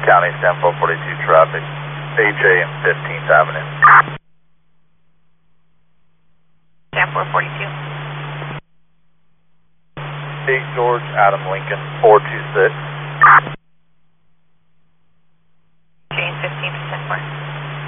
County, San 442 traffic, AJ and 15th Avenue. San 442. 8 George, Adam Lincoln, 426.